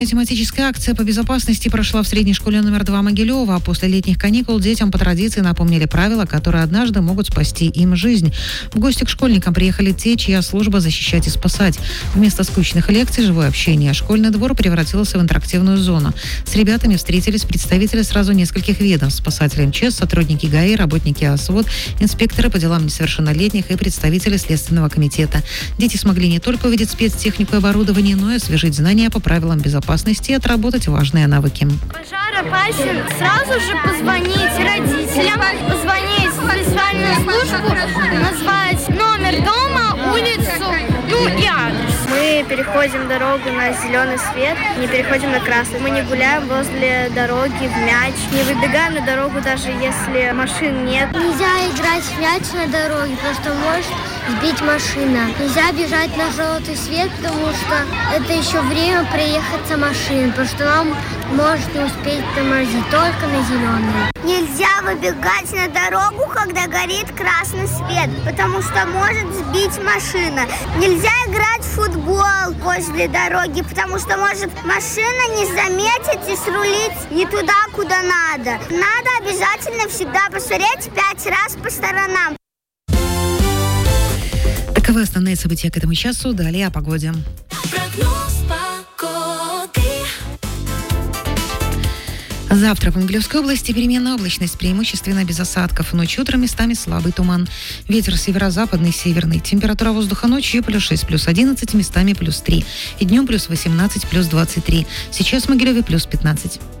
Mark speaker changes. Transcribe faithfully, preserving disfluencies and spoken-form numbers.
Speaker 1: Тематическая акция по безопасности прошла в средней школе номер два Могилева. После летних каникул детям по традиции напомнили правила, которые однажды могут спасти им жизнь. В гости к школьникам приехали те, чья служба защищать и спасать. Вместо скучных лекций – живое общение. Школьный двор превратился в интерактивную зону. С ребятами встретились представители сразу нескольких ведомств: спасатели эм че эс, сотрудники ГАИ, работники ОСВОД, инспекторы по делам несовершеннолетних и представители Следственного комитета. Дети смогли не только увидеть спецтехнику и оборудование, но и освежить знания по правилам безопасности и отработать важные навыки.
Speaker 2: Пожар опасен. Сразу же позвонить родителям, позвонить в специальную службу, назвать номер дома, улицу, ну и адрес.
Speaker 3: Мы переходим дорогу на зеленый свет, не переходим на красный. Мы не гуляем возле дороги в мяч, не выбегаем на дорогу, даже если машин нет.
Speaker 4: Нельзя играть в мяч на дороге, потому что может сбить машина. Нельзя бежать на желтый свет, потому что это еще время проехаться машин, потому что нам может не успеть тормозить, только на зеленый.
Speaker 5: Нельзя выбегать на дорогу, когда горит красный свет, потому что может сбить машина. Нельзя играть в футбол возле дороги, потому что может машина не заметить и срулить не туда, куда надо. Надо обязательно всегда посмотреть пять раз по сторонам.
Speaker 1: Таковы основные события к этому часу. Далее о погоде. Завтра в Могилевской области переменная облачность, преимущественно без осадков. Ночью утром местами слабый туман. Ветер северо-западный, северный. Температура воздуха ночью плюс шесть, плюс одиннадцать, местами плюс три. И днем плюс восемнадцать, плюс двадцать три. Сейчас в Могилеве плюс пятнадцать.